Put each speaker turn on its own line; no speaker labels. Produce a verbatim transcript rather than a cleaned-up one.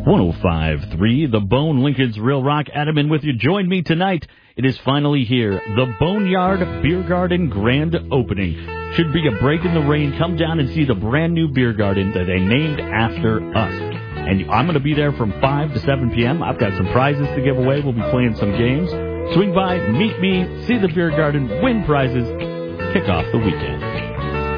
one oh five point three, The Bone, Lincoln's Real Rock. Adam in with you. Join me tonight. It is finally here. The Boneyard Beer Garden grand opening. Should be a break in the rain. Come down and see the brand new beer garden that they named after us. And I'm going to be there from five to seven p.m. I've got some prizes to give away. We'll be playing some games. Swing by, meet me, see the beer garden, win prizes, kick off the weekend.